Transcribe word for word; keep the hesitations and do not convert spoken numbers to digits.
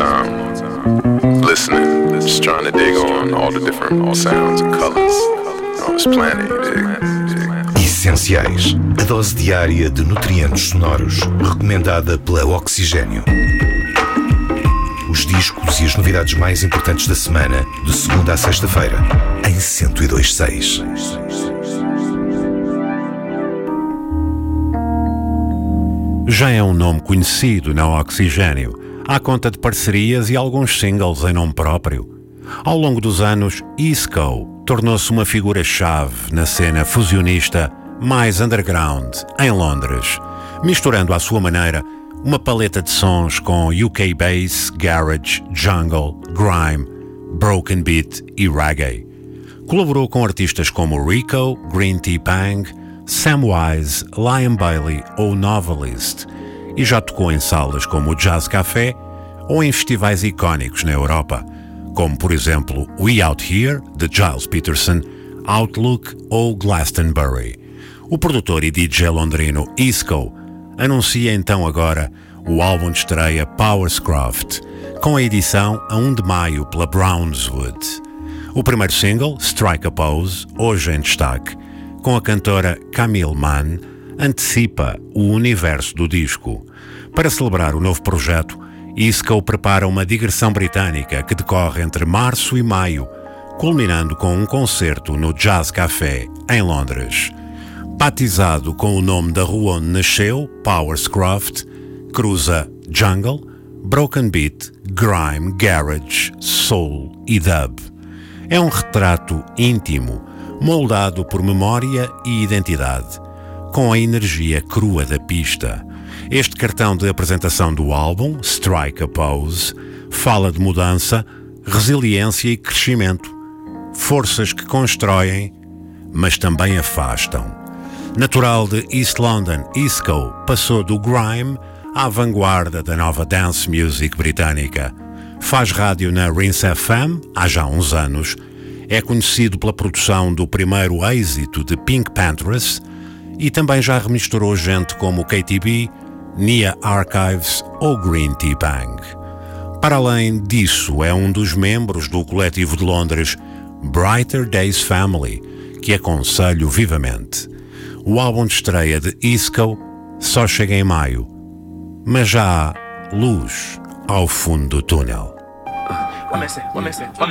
time listening, just trying to dig on all the different sounds and colors on this planet, you dig? Essenciais. A dose diária de nutrientes sonoros, recomendada pela Oxigênio. Os discos e as novidades mais importantes da semana, de segunda a sexta-feira, em cento e dois ponto seis. Já é um nome conhecido na Oxigênio, à conta de parcerias e alguns singles em nome próprio. Ao longo dos anos, Isco tornou-se uma figura-chave na cena fusionista mais underground em Londres, misturando à sua maneira uma paleta de sons com U K bass, garage, jungle, grime, broken beat e reggae. Colaborou com artistas como Rico, Green Tea Pang, Samwise, Liam Bailey ou Novelist, e já tocou em salas como o Jazz Café ou em festivais icónicos na Europa, como por exemplo We Out Here, de Giles Peterson, Outlook ou Glastonbury. O produtor e D J londrino Isco anuncia então agora o álbum de estreia Powerscraft, com a edição a um de maio pela Brownswood. O primeiro single, Strike a Pose, hoje em destaque, com a cantora Camille Mann, antecipa o universo do disco. Para celebrar o novo projeto, Isco prepara uma digressão britânica que decorre entre março e maio, culminando com um concerto no Jazz Café, em Londres. Batizado com o nome da rua onde nasceu, Powerscraft, cruza jungle, broken beat, grime, garage, soul e dub. É um retrato íntimo, moldado por memória e identidade, com a energia crua da pista. Este cartão de apresentação do álbum, Strike a Pose, fala de mudança, resiliência e crescimento, forças que constroem, mas também afastam. Natural de East London, Isco passou do grime à vanguarda da nova dance music britânica. Faz rádio na Rinse F M há já uns anos. É conhecido pela produção do primeiro êxito de Pink Panthers e também já remisturou gente como K T B, Nia Archives ou Green Tea Pang. Para além disso, é um dos membros do coletivo de Londres Brighter Days Family, que aconselho vivamente. O álbum de estreia de Isco só chega em maio, mas já há luz ao fundo do túnel.